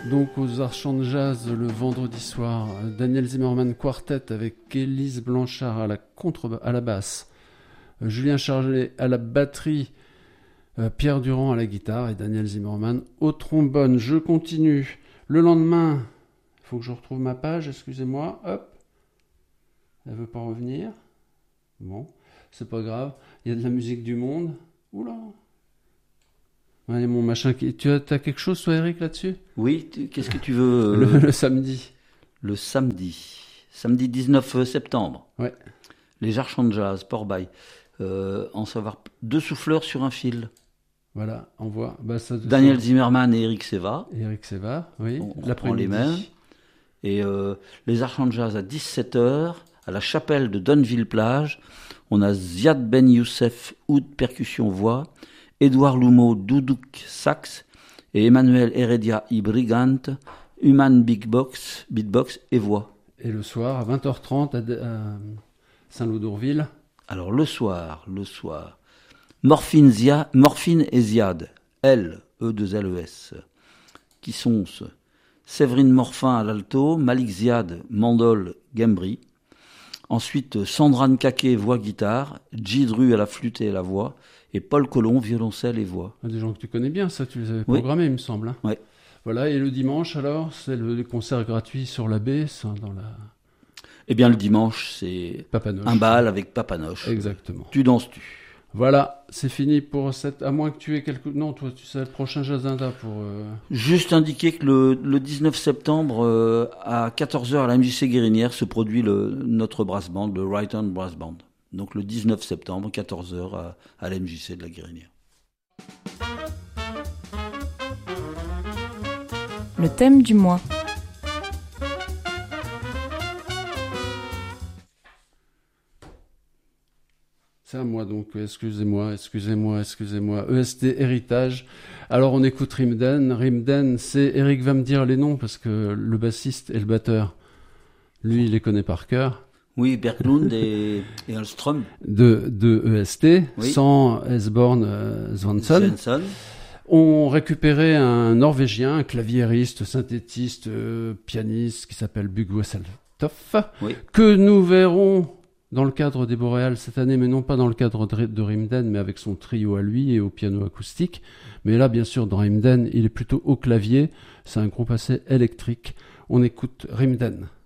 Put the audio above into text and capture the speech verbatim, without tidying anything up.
donc aux Archants de Jazz le vendredi soir. Daniel Zimmerman Quartet avec Élise Blanchard à la, contre, à la basse, Julien Charget à la batterie, euh, Pierre Durand à la guitare et Daniel Zimmerman au trombone. Je continue. Le lendemain, il faut que je retrouve ma page, excusez-moi. Hop. Elle veut pas revenir. Bon, c'est pas grave. Il y a de la musique du monde. Oula. Allez, mon machin. Qui... Tu as, t'as quelque chose, toi, Eric, là-dessus ? Oui, tu... qu'est-ce que tu veux euh... le, le samedi. Le samedi. Samedi dix-neuf septembre. Ouais. Les Archants de Jazz, Port-Bail. Euh, en savoir deux souffleurs sur un fil. Voilà, on voit. Bah, ça, Daniel ça... Zimmerman et Eric Seva. Eric Seva, oui. On, on prend les mêmes. Et euh, les Archants de Jazz à dix-sept heures, à la chapelle de Donneville-Plage. On a Ziad Ben Youssef, oud, percussion, voix. Édouard Loumeau, doudouk, sax. Et Emmanuel Heredia, Ibrigante, Human Big Box, beatbox et voix. Et le soir, à vingt heures trente, à, à Saint-Loup-d'Ourville. Alors le soir, le soir, Morphine, Zia, Morphine et Ziad, L, E deux L E S, qui sont ce Séverine Morphin à l'alto, Malik Ziad, mandol, gambri. Ensuite, Sandra Nkake, voix-guitare, Jidru à la flûte et à la voix, et Paul Colomb, violoncelle et voix. Des gens que tu connais bien, ça, tu les avais programmés, oui. Il me semble. Hein. Oui. Voilà, et le dimanche, alors, c'est le, le concert gratuit sur la baie, dans la... Eh bien, le dimanche, c'est Papanoche. Un bal avec Papanoche. Exactement. Tu danses-tu. Voilà, c'est fini pour cette... À moins que tu aies quelque... Non, toi, tu sais le prochain Jazzinda pour... Euh... Juste indiquer que le, le dix-neuf septembre, euh, à quatorze heures, à la M J C Guérinière, se produit le, notre brass band, le Right Hand Brass Band. Donc le dix-neuf septembre, quatorze heures, à, à la M J C de la Guérinière. Le thème du mois. C'est à moi donc, excusez-moi, excusez-moi, excusez-moi. E S T Héritage. Alors on écoute Rimden. Rimden, c'est... Eric va me dire les noms parce que le bassiste et le batteur, lui, il les connaît par cœur. Oui, Berglund et, et Hallström. De, de E S T, oui. Sans Esborn euh, Svansson. On récupérait un Norvégien, un claviériste, synthétiste, euh, pianiste qui s'appelle Bug Wesseltoff, oui. que nous verrons dans le cadre des Boréales cette année, mais non pas dans le cadre de, de Rimden, mais avec son trio à lui et au piano acoustique. Mais là, bien sûr, dans Rimden, il est plutôt au clavier. C'est un groupe assez électrique. On écoute Rimden.